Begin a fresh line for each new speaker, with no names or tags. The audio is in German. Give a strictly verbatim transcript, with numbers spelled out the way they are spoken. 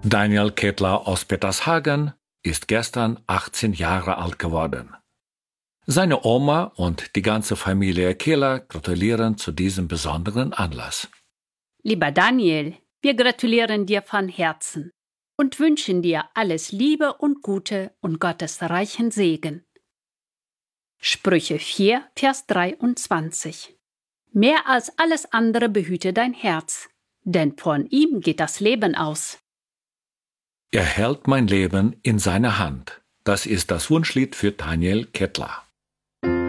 Daniel Kettler aus Petershagen ist gestern achtzehn Jahre alt geworden. Seine Oma und die ganze Familie Keller gratulieren zu diesem besonderen Anlass.
Lieber Daniel, wir gratulieren dir von Herzen und wünschen dir alles Liebe und Gute und Gottes reichen Segen. Sprüche vier, Vers dreiundzwanzig. Mehr als alles andere behüte dein Herz, denn von ihm geht das Leben aus.
Er hält mein Leben in seiner Hand. Das ist das Wunschlied für Daniel Kettler.